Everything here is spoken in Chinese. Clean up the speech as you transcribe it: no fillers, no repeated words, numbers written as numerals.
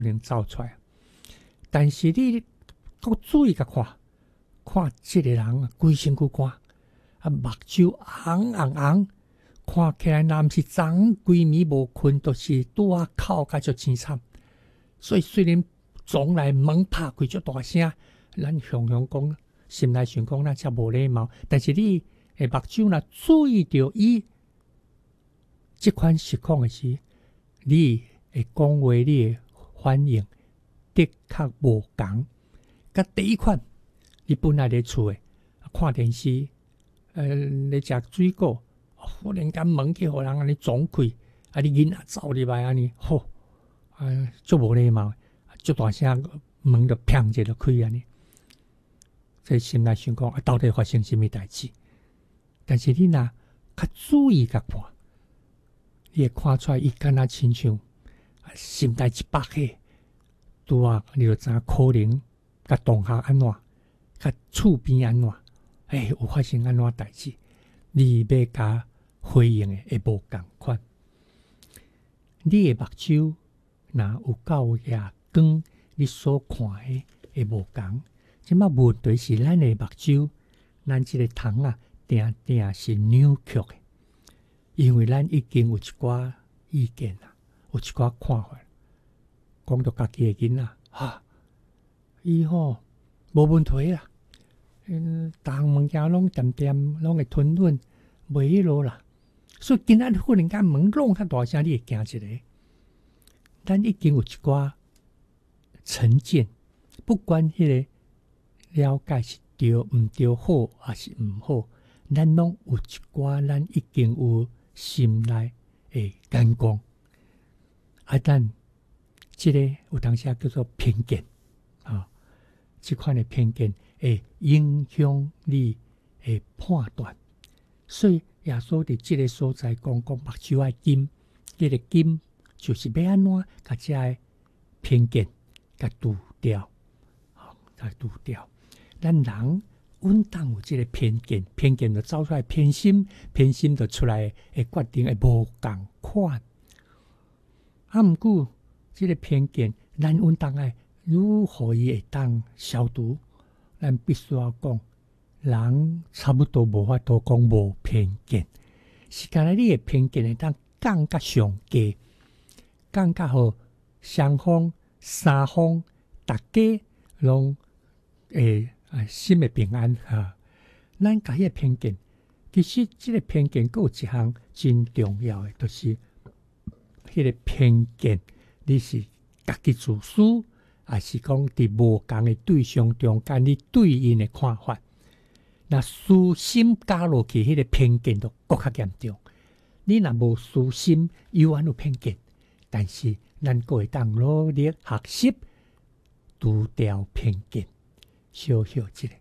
能走出来。但是你搁注意甲看这个人规身躯干，目睭红红红，看起来若毋是昨规暝无困，都是拄啊哭甲足凄惨。所以虽然撞来门拍开足大声，咱雄讲心内想讲咱遮无礼貌，但是你目睭若注意到伊即款实况的时，你会讲话，你的反应的确无同。甲第一款，你本来咧厝诶看电视，咧食水果，忽然间门去互人安尼撞开，你囡仔走入来安尼，吼，足无礼貌，足大声门就砰一就开安尼。所以心内想讲，到底发生什么代志？但是你若较注意甲看，你会看出来，伊敢若亲像心内一百个，拄啊，你就知影可能甲同学安怎，甲厝边安怎，有发生安怎代志，你要甲回应的会无共款。你的目睭若有够夜光，你所看的会无共。即摆问题是咱的目睭，咱即个瞳啊，定定是扭曲的，因为咱已经有一寡意见啦，有一寡看法。讲到家己的囡仔，伊无问题啦，逐项物件拢点点，拢会吞吞，袂迄落啦。所以今仔忽然间门弄较大声，你会惊一个。咱已经有一寡成见，不管迄个了解是对毋对，好还是毋好，咱拢有一寡，咱已经有心内的眼光。咱即个有当时叫做偏见即款的偏见会影响你的判断。所以耶稣伫即个所在讲目睭爱金，即个金就是要安怎甲遮个偏见甲除掉，甲除掉。咱人稳当有即个偏见，偏见就走出来偏心，偏心就出来会决定会无共款。毋过即个偏见，咱稳当爱如何伊会当消除？咱必须要讲，人差不多无法度讲无偏见，是干那你的偏见会当降甲上低，降甲互双方、三方，大家拢会心会平安咱甲迄个偏见，其实即个偏见佫有一项真重要的，就是迄个偏见，你是家己自私，还是讲伫无共的对象中间，你对因的看法，那私心加落去，迄个偏见就佫较严重。你若无私心，有安有偏见，但是咱佫会当努力学习，除掉偏见，小小即个。